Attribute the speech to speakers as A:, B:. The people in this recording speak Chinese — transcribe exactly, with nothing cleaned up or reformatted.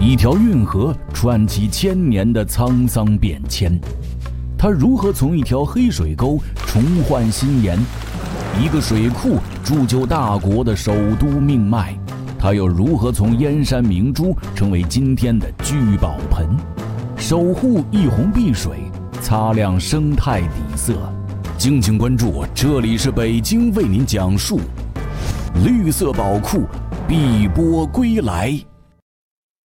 A: 一条运河串起千年的沧桑变迁，它如何从一条黑水沟重焕新颜？一个水库铸就大国的首都命脉，它又如何从燕山明珠成为今天的聚宝盆？守护一泓碧水，擦亮生态底色。敬请关注，这里是北京为您讲述绿色宝库碧波归来。